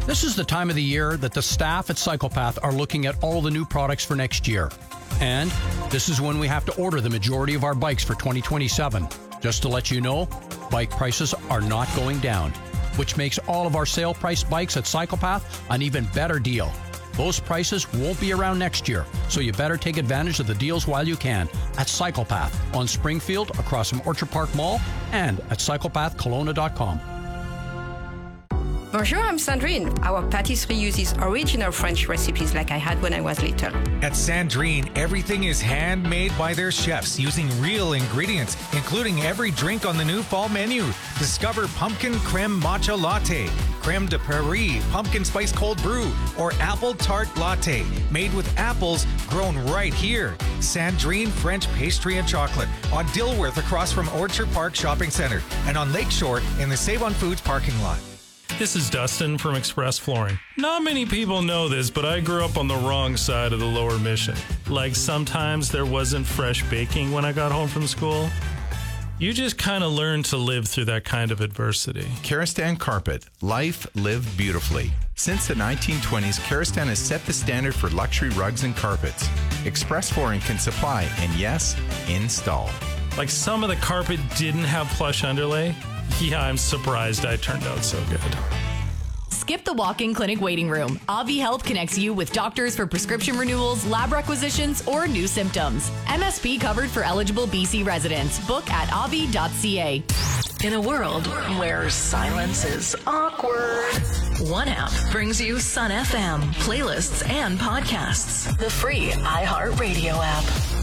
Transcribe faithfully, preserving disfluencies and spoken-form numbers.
This is the time of the year that the staff at CyclePath are looking at all the new products for next year. And this is when we have to order the majority of our bikes for twenty twenty-seven. Just to let you know, bike prices are not going down, which makes all of our sale price bikes at CyclePath an even better deal. Those prices won't be around next year, so you better take advantage of the deals while you can at CyclePath on Springfield across from Orchard Park Mall and at cyclepath kelowna dot com. Bonjour, I'm Sandrine. Our patisserie uses original French recipes like I had when I was little. At Sandrine, everything is handmade by their chefs using real ingredients, including every drink on the new fall menu. Discover pumpkin creme matcha latte, creme de Paris pumpkin spice cold brew, or apple tart latte made with apples grown right here. Sandrine French pastry and chocolate on Dilworth across from Orchard Park Shopping Center and on Lakeshore in the Save on Foods parking lot. This is Dustin from Express Flooring. Not many people know this, but I grew up on the wrong side of the Lower Mission. Like sometimes there wasn't fresh baking when I got home from school. You just kind of learn to live through that kind of adversity. Karastan Carpet. Life lived beautifully. Since the nineteen twenties, Karastan has set the standard for luxury rugs and carpets. Express Flooring can supply and, yes, install. Like some of the carpet didn't have plush underlay. Yeah, I'm surprised I turned out so good. Skip the walk-in clinic waiting room. Avi Health connects you with doctors for prescription renewals, lab requisitions, or new symptoms. M S P covered for eligible B C residents. Book at avi dot c a. In a world where silence is awkward, One App brings you Sun F M, playlists, and podcasts. The free iHeartRadio app.